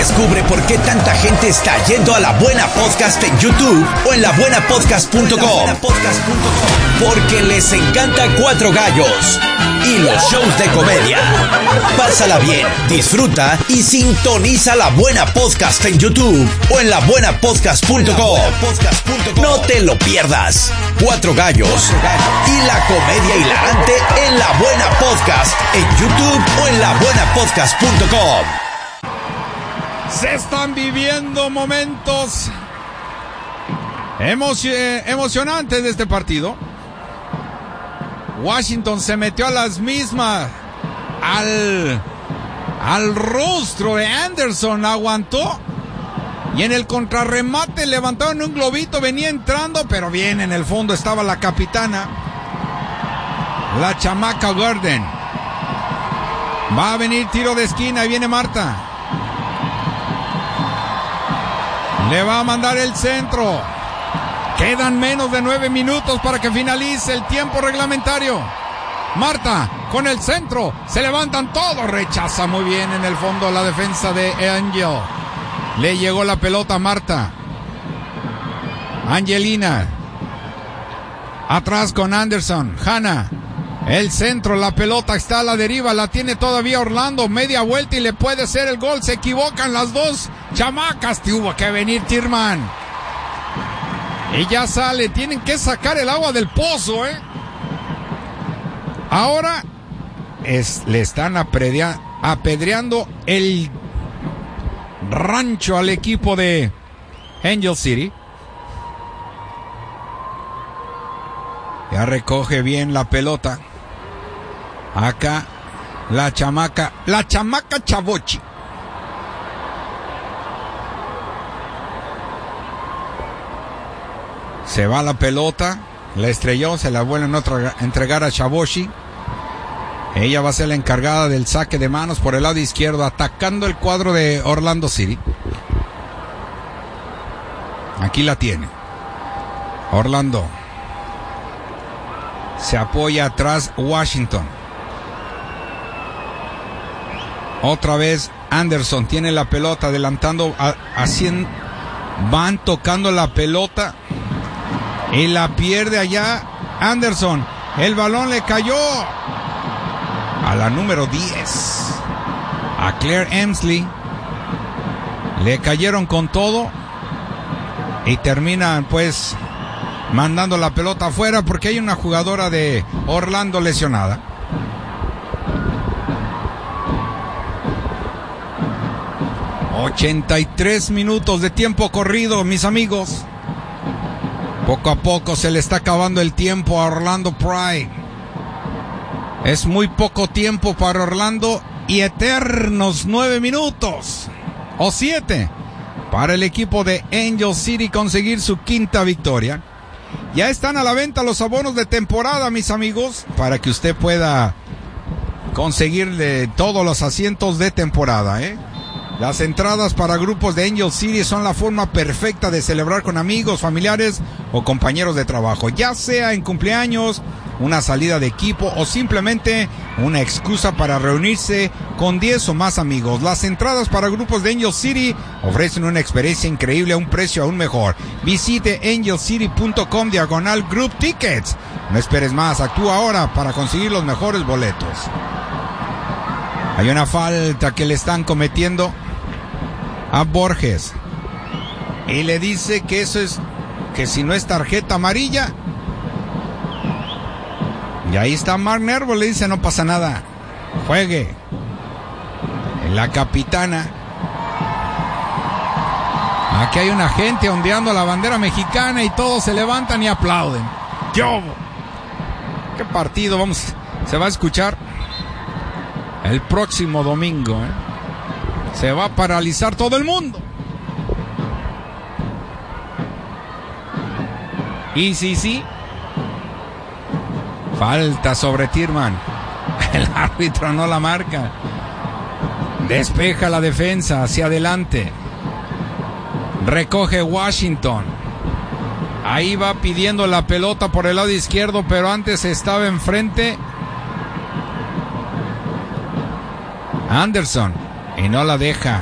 Descubre por qué tanta gente está yendo a La Buena Podcast en YouTube o en labuenapodcast.com. Porque les encanta Cuatro Gallos y los shows de comedia. Pásala bien, disfruta y sintoniza La Buena Podcast en YouTube o en labuenapodcast.com. No te lo pierdas. Cuatro Gallos y la comedia hilarante en La Buena Podcast en YouTube o en labuenapodcast.com. Se están viviendo momentos emocionantes de este partido. Washington se metió a las mismas al rostro de Anderson, aguantó y en el contrarremate levantaron un globito, venía entrando, pero bien en el fondo estaba la capitana, la chamaca Gordon. Va a venir tiro de esquina y viene Marta. Le va a mandar el centro. Quedan menos de 9 minutos para que finalice el tiempo reglamentario. Marta con el centro. Se levantan todos. Rechaza muy bien en el fondo la defensa de Angel. Le llegó la pelota a Marta. Angelina. Atrás con Anderson. Hannah. El centro, la pelota está a la deriva. La tiene todavía Orlando. Media vuelta y le puede ser el gol. Se equivocan las dos chamacas. Tuvo que venir Tierman. Y ya sale, tienen que sacar el agua del pozo, Ahora le están apedreando el rancho al equipo de Angel City. Ya recoge bien la pelota. Acá la chamaca Chavochi. Se va la pelota, la estrelló, se la vuelven a entregar a Chavoshi. Ella va a ser la encargada del saque de manos por el lado izquierdo, atacando el cuadro de Orlando City. Aquí la tiene. Orlando. Se apoya atrás Washington. Otra vez Anderson tiene la pelota, adelantando, van tocando la pelota. Y la pierde allá Anderson. El balón le cayó a la número 10. A Claire Emsley. Le cayeron con todo. Y terminan pues mandando la pelota afuera porque hay una jugadora de Orlando lesionada. ...83 minutos de tiempo corrido, mis amigos. Poco a poco se le está acabando el tiempo a Orlando Pride. Es muy poco tiempo para Orlando y eternos 9 minutos o 7 para el equipo de Angel City conseguir su quinta victoria. Ya están a la venta los abonos de temporada, mis amigos, para que usted pueda conseguir todos los asientos de temporada, Las entradas para grupos de Angel City son la forma perfecta de celebrar con amigos, familiares o compañeros de trabajo, ya sea en cumpleaños, una salida de equipo o simplemente una excusa para reunirse con 10 o más amigos. Las entradas para grupos de Angel City ofrecen una experiencia increíble a un precio aún mejor. Visite angelcity.com/group tickets. No esperes más, actúa ahora para conseguir los mejores boletos. Hay una falta que le están cometiendo a Borges y le dice que eso es, que si no es tarjeta amarilla. Y ahí está Mark Nervo, le dice no pasa nada, juegue. La capitana. Aquí hay una gente ondeando la bandera mexicana y todos se levantan y aplauden. ¡Yo! ¿Qué partido se va a escuchar el próximo domingo, Se va a paralizar todo el mundo. Y sí. Falta sobre Tierman. El árbitro no la marca. Despeja la defensa hacia adelante. Recoge Washington. Ahí va pidiendo la pelota por el lado izquierdo, pero antes estaba enfrente Anderson y no la deja.